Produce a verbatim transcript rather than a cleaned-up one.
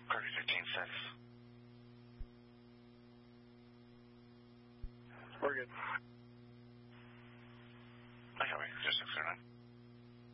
Kirby fifteen six. We're good. I got me. Just six zero nine.